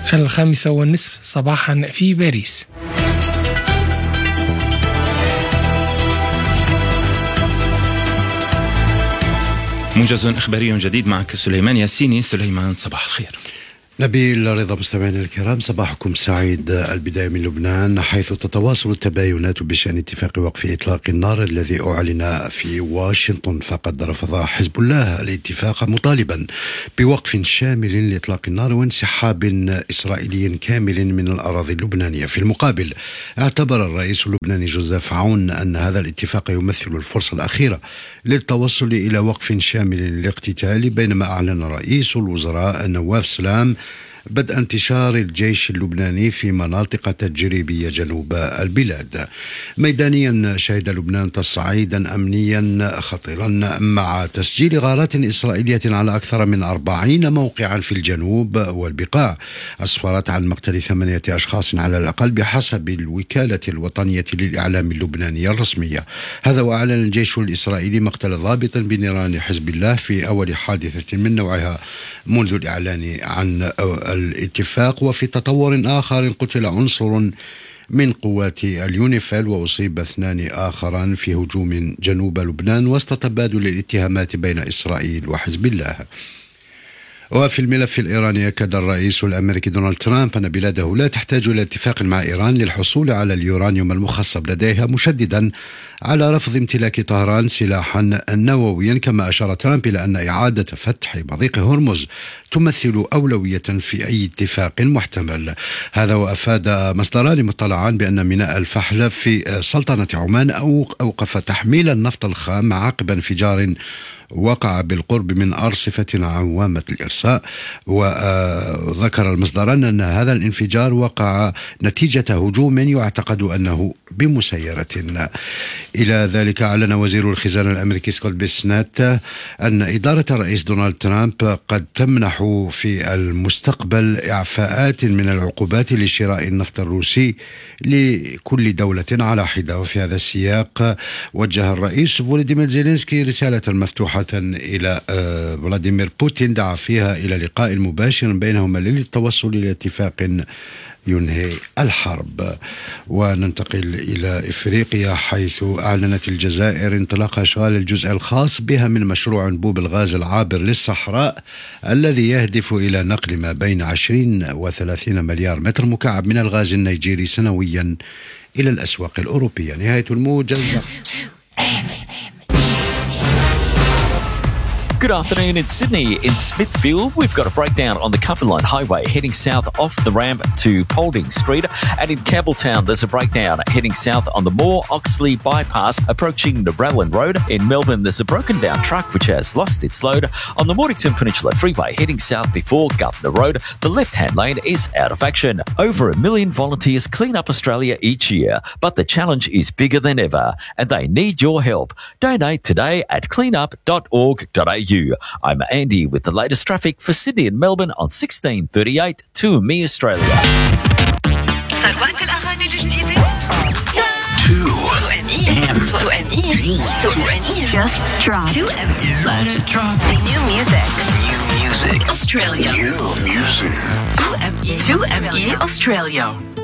5:30 صباحا في باريس. موجز إخباري جديد معك سليمان ياسيني. سليمان صباح الخير. نبيل رضا، مستمعينا الكرام صباحكم سعيد. البداية من لبنان، حيث تتواصل التباينات بشأن اتفاق وقف إطلاق النار الذي أعلن في واشنطن. فقد رفض حزب الله الاتفاق مطالبا بوقف شامل لإطلاق النار وانسحاب إسرائيلي كامل من الأراضي اللبنانية. في المقابل اعتبر الرئيس اللبناني جوزيف عون أن هذا الاتفاق يمثل الفرصة الأخيرة للتوصل إلى وقف شامل للاقتتال، بينما أعلن رئيس الوزراء نواف سلام بدء انتشار الجيش اللبناني في مناطق تجريبية جنوب البلاد. ميدانيا، شهد لبنان تصعيدا أمنيا خطيرا مع تسجيل غارات إسرائيلية على أكثر من 40 موقعا في الجنوب والبقاع، أسفرت عن مقتل 8 أشخاص على الأقل بحسب الوكالة الوطنية للإعلام اللبنانية الرسمية. هذا وأعلن الجيش الإسرائيلي مقتل ضابط بنيران حزب الله في أول حادثة من نوعها منذ الإعلان عن الاتفاق. وفي تطور آخر، قتل عنصر من قوات اليونيفيل وأصيب 2 آخران في هجوم جنوب لبنان وسط تبادل الاتهامات بين إسرائيل وحزب الله. وفي الملف الإيراني، أكد الرئيس الأمريكي دونالد ترامب أن بلاده لا تحتاج إلى اتفاق مع إيران للحصول على اليورانيوم المخصب لديها، مشددا على رفض امتلاك طهران سلاحا نوويا. كما أشار ترامب إلى أن إعادة فتح مضيق هرمز تمثل أولوية في أي اتفاق محتمل. هذا وأفاد مصدران مطلعان بأن ميناء الفحل في سلطنة عمان أوقف تحميل النفط الخام عقب انفجار وقع بالقرب من أرصفة عوامة الإرساء. وذكر المصدران أن هذا الانفجار وقع نتيجة هجوم يعتقد أنه بمسيرة. إلى ذلك، أعلن وزير الخزانة الأمريكي سكوت بيسنات أن إدارة الرئيس دونالد ترامب قد تمنح في المستقبل إعفاءات من العقوبات لشراء النفط الروسي لكل دولة على حدة. وفي هذا السياق، وجه الرئيس فولوديمير زيلينسكي رسالة مفتوحة إلى فلاديمير بوتين دعا فيها إلى لقاء مباشر بينهما للتوصل إلى اتفاق ينهي الحرب. وننتقل إلى إفريقيا، حيث أعلنت الجزائر انطلاق أشغال الجزء الخاص بها من مشروع أنبوب الغاز العابر للصحراء الذي يهدف إلى نقل ما بين 20 و30 مليار متر مكعب من الغاز النيجيري سنويا إلى الأسواق الأوروبية. نهاية الموجز. Good afternoon in Sydney. In Smithfield, we've got a breakdown on the Cumberland Highway heading south off the ramp to Paulding Street. And in Campbelltown, there's a breakdown heading south on the Moore-Oxley bypass approaching Narellan Road. In Melbourne, there's a broken down truck which has lost its load on the Mornington Peninsula Freeway heading south before Governor Road. The left-hand lane is out of action. Over 1 million volunteers clean up Australia each year, but the challenge is bigger than ever and they need your help. Donate today at cleanup.org.au. I'm Andy with the latest traffic for Sydney and Melbourne on 1638 to Me Australia. ثروات الأغاني الجديدة 2ME just dropped 2ME let it drop new music Australia new music 2ME Australia.